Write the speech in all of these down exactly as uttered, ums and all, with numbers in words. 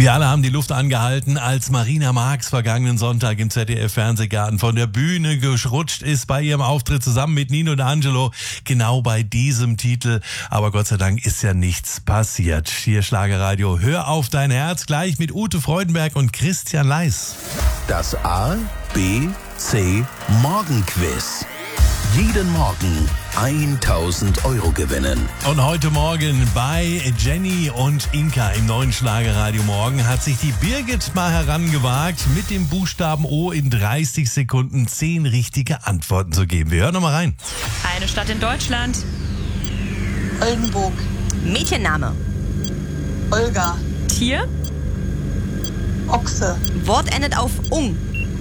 Wir alle haben die Luft angehalten, als Marina Marx vergangenen Sonntag im Z D F-Fernsehgarten von der Bühne gerutscht ist bei ihrem Auftritt zusammen mit Nino D'Angelo. Genau bei diesem Titel. Aber Gott sei Dank ist ja nichts passiert. Hier Schlagerradio. Hör auf dein Herz gleich mit Ute Freudenberg und Christian Leis. Das A, B, C Morgenquiz. Jeden Morgen tausend Euro gewinnen. Und heute Morgen bei Jenny und Inka im neuen Schlagerradio Morgen hat sich die Birgit mal herangewagt, mit dem Buchstaben O in dreißig Sekunden zehn richtige Antworten zu geben. Wir hören noch mal rein. Eine Stadt in Deutschland. Oldenburg. Mädchenname. Olga. Tier. Ochse. Wort endet auf ung.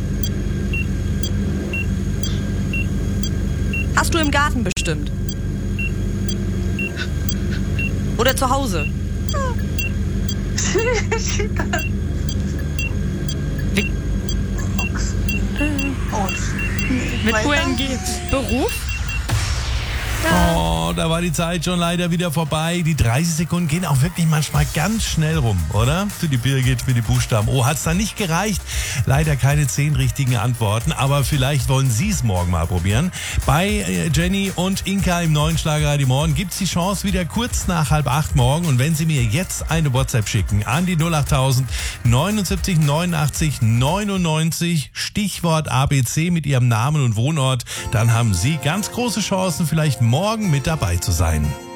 Hast du im Garten bestimmt? Oder zu Hause? Wie? Ochse. Oh, Mit weiter? U N G. Beruf? Oh, da war die Zeit schon leider wieder vorbei. Die dreißig Sekunden gehen auch wirklich manchmal ganz schnell rum, oder? Für die Birgit mit den Buchstaben O hat's dann nicht gereicht. Leider keine zehn richtigen Antworten, aber vielleicht wollen Sie es morgen mal probieren. Bei Jenny und Inka im neuen Schlagerradio Morgen gibt's die Chance wieder kurz nach halb acht morgen. Und wenn Sie mir jetzt eine WhatsApp schicken an die null achttausend neunundsiebzig neunundachtzig neunundneunzig, Stichwort A B C mit Ihrem Namen und Wohnort, dann haben Sie ganz große Chancen, vielleicht morgen mit dabei zu sein.